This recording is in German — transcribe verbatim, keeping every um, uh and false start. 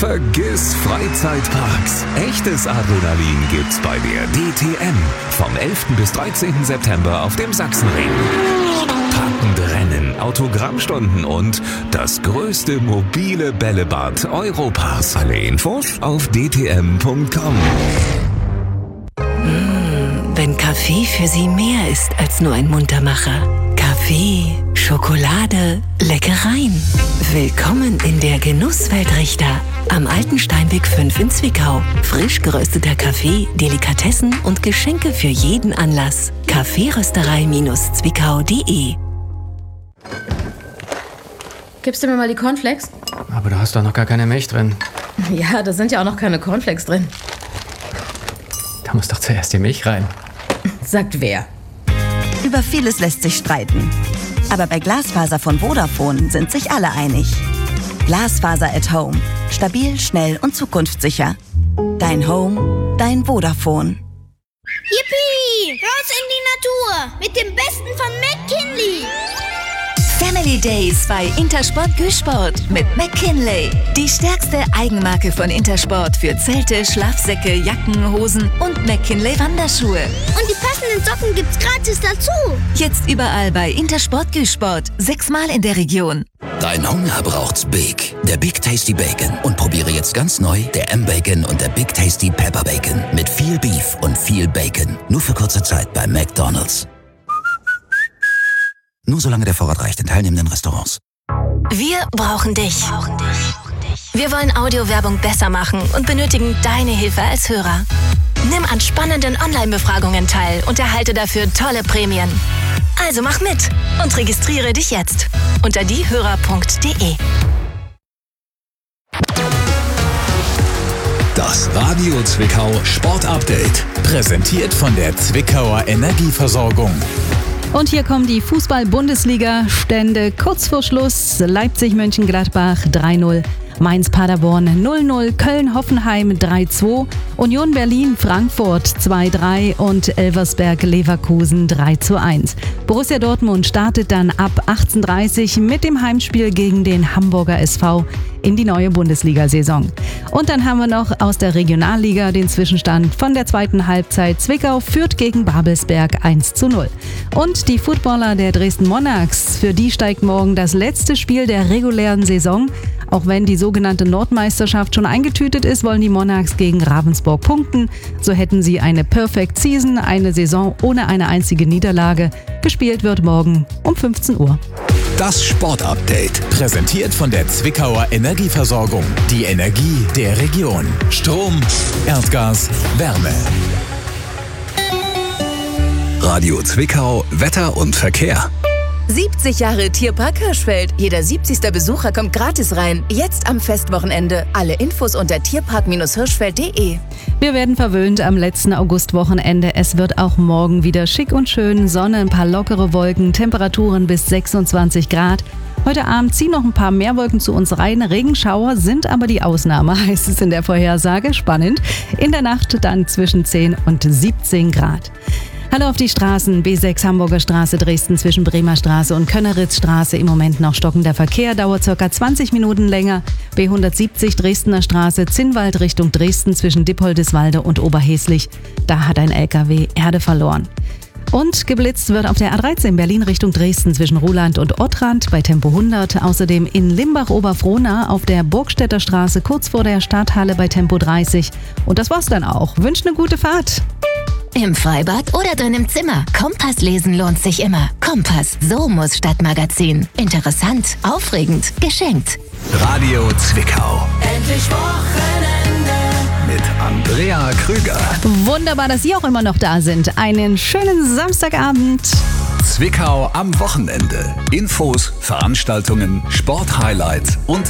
Vergiss Freizeitparks. Echtes Adrenalin gibt's bei der D T M. Vom elften bis dreizehnten September auf dem Sachsenring. Packende Rennen, Autogrammstunden und das größte mobile Bällebad Europas. Alle Infos auf d t m punkt com. Mmh, wenn Kaffee für Sie mehr ist als nur ein Muntermacher. Kaffee, Schokolade, Leckereien. Willkommen in der Genusswelt Richter. Am Alten Steinweg fünf in Zwickau. Frisch gerösteter Kaffee, Delikatessen und Geschenke für jeden Anlass. kaffeerösterei zwickau punkt de. Gibst du mir mal die Cornflakes? Aber da hast doch noch gar keine Milch drin. Ja, da sind ja auch noch keine Cornflakes drin. Da muss doch zuerst die Milch rein. Sagt wer? Über vieles lässt sich streiten. Aber bei Glasfaser von Vodafone sind sich alle einig. Glasfaser at Home. Stabil, schnell und zukunftssicher. Dein Home, dein Vodafone. Yippie! Raus in die Natur! Mit dem Besten von McKinley! Family Days bei Intersport Güsport mit McKinley. Die stärkste Eigenmarke von Intersport für Zelte, Schlafsäcke, Jacken, Hosen und McKinley Wanderschuhe. Und die passenden Socken gibt's gratis dazu. Jetzt überall bei Intersport Güsport. Sechsmal in der Region. Dein Hunger braucht's Big. Der Big Tasty Bacon. Und probiere jetzt ganz neu der M-Bacon und der Big Tasty Pepper Bacon. Mit viel Beef und viel Bacon. Nur für kurze Zeit bei McDonald's. Nur solange der Vorrat reicht in teilnehmenden Restaurants. Wir brauchen dich. Wir wollen Audiowerbung besser machen und benötigen deine Hilfe als Hörer. Nimm an spannenden Online-Befragungen teil und erhalte dafür tolle Prämien. Also mach mit und registriere dich jetzt unter diehörer punkt de. Das Radio Zwickau Sport Update. Präsentiert von der Zwickauer Energieversorgung. Und hier kommen die Fußball-Bundesliga-Stände kurz vor Schluss. Leipzig-Mönchengladbach drei null, Mainz-Paderborn null null, Köln-Hoffenheim drei zwei, Union Berlin-Frankfurt zwei drei und Elversberg-Leverkusen drei zu eins. Borussia Dortmund startet dann ab achtzehn Uhr dreißig mit dem Heimspiel gegen den Hamburger S V in die neue Bundesliga-Saison. Und dann haben wir noch aus der Regionalliga den Zwischenstand von der zweiten Halbzeit. Zwickau führt gegen Babelsberg eins zu null. Und die Footballer der Dresden Monarchs, für die steigt morgen das letzte Spiel der regulären Saison. Auch wenn die sogenannte Nordmeisterschaft schon eingetütet ist, wollen die Monarchs gegen Ravensburg punkten. So hätten sie eine Perfect Season, eine Saison ohne eine einzige Niederlage. Gespielt wird morgen um fünfzehn Uhr. Das Sportupdate, präsentiert von der Zwickauer Energieversorgung. Die Energie der Region. Strom, Erdgas, Wärme. Radio Zwickau, Wetter und Verkehr. siebzig Jahre Tierpark Hirschfeld. Jeder siebzigste Besucher kommt gratis rein. Jetzt am Festwochenende. Alle Infos unter tierpark hirschfeld punkt de. Wir werden verwöhnt am letzten Augustwochenende. Es wird auch morgen wieder schick und schön. Sonne, ein paar lockere Wolken, Temperaturen bis sechsundzwanzig Grad. Heute Abend ziehen noch ein paar mehr Wolken zu uns rein. Regenschauer sind aber die Ausnahme, heißt es in der Vorhersage. Spannend. In der Nacht dann zwischen zehn und siebzehn Grad. Hallo auf die Straßen. B sechs Hamburger Straße Dresden zwischen Bremer Straße und Könneritzstraße. Im Moment noch stockender Verkehr, dauert ca. zwanzig Minuten länger. B hundertsiebzig Dresdner Straße Zinnwald Richtung Dresden zwischen Dippoldiswalde und Oberheslich. Da hat ein L K W Erde verloren. Und geblitzt wird auf der A dreizehn Berlin Richtung Dresden zwischen Ruhland und Ottrand bei Tempo hundert. Außerdem in Limbach-Oberfrohna auf der Burgstädter Straße kurz vor der Stadthalle bei Tempo dreißig. Und das war's dann auch. Wünscht eine gute Fahrt. Im Freibad oder drin im Zimmer. Kompass lesen lohnt sich immer. Kompass, so muss Stadtmagazin. Interessant, aufregend, geschenkt. Radio Zwickau. Endlich Wochenende. Mit Andrea Krüger. Wunderbar, dass Sie auch immer noch da sind. Einen schönen Samstagabend. Zwickau am Wochenende. Infos, Veranstaltungen, Sporthighlights und